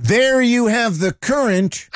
There you have the current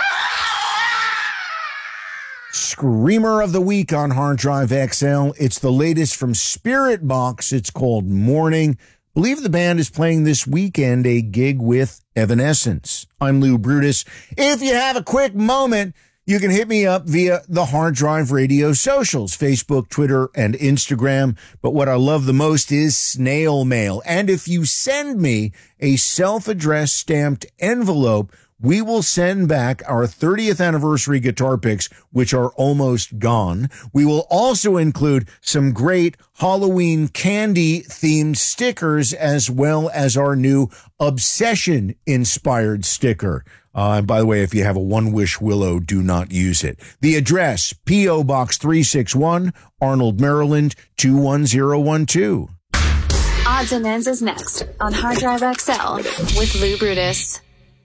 Screamer of the Week on Hard Drive XL. It's the latest from Spirit Box. It's called Morning. I believe the band is playing this weekend a gig with Evanescence. I'm Lou Brutus. If you have a quick moment, you can hit me up via the Hard Drive Radio socials, Facebook, Twitter, and Instagram. But what I love the most is snail mail. And if you send me a self-addressed stamped envelope, we will send back our 30th anniversary guitar picks, which are almost gone. We will also include some great Halloween candy-themed stickers, as well as our new Obsession-inspired sticker. And by the way, if you have a One-Wish Willow, do not use it. The address, P.O. Box 361, Arnold, Maryland, 21012. Odds and Ends is next on Hard Drive XL with Lou Brutus.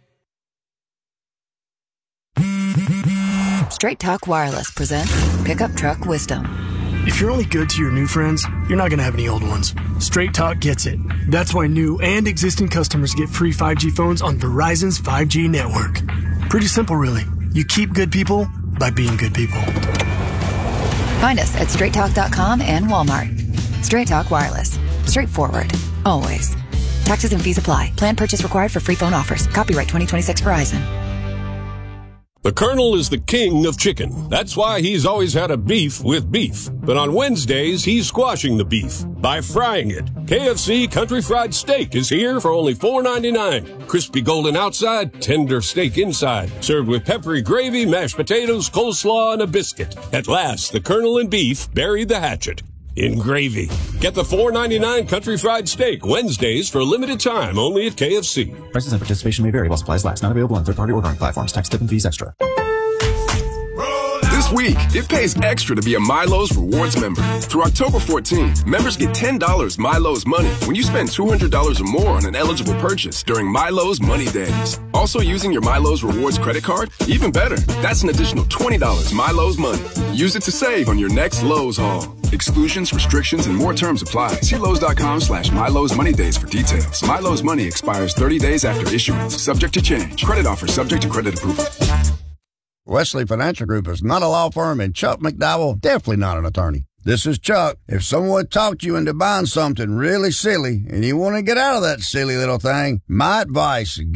Straight Talk Wireless presents Pickup Truck Wisdom. If you're only good to your new friends, you're not going to have any old ones. Straight Talk gets it. That's why new and existing customers get free 5G phones on Verizon's 5G network. Pretty simple, really. You keep good people by being good people. Find us at straighttalk.com and Walmart. Straight Talk Wireless. Straightforward. Always. Taxes and fees apply. Plan purchase required for free phone offers. Copyright 2026 Verizon. The Colonel is the king of chicken. That's why he's always had a beef with beef. But on Wednesdays, he's squashing the beef by frying it. KFC Country Fried Steak is here for only $4.99. Crispy golden outside, tender steak inside. Served with peppery gravy, mashed potatoes, coleslaw, and a biscuit. At last, the Colonel and beef buried the hatchet in gravy. Get the $4.99 Country Fried Steak Wednesdays for a limited time only at KFC. Prices and participation may vary while supplies last. Not available on third-party ordering platforms. Tax, tip, and fees extra. This week, it pays extra to be a Milo's Rewards member. Through October 14th, members get $10 Milo's Money when you spend $200 or more on an eligible purchase during Milo's Money Days. Also using your Milo's Rewards credit card? Even better, that's an additional $20 Milo's Money. Use it to save on your next Lowe's haul. Exclusions, restrictions, and more terms apply. See Lowe's.com/Milo's Money Days for details. Milo's Money expires 30 days after issuance. Subject to change. Credit offer subject to credit approval. Wesley Financial Group is not a law firm, and Chuck McDowell definitely not an attorney. This is Chuck. If someone talked you into buying something really silly and you want to get out of that silly little thing, my advice,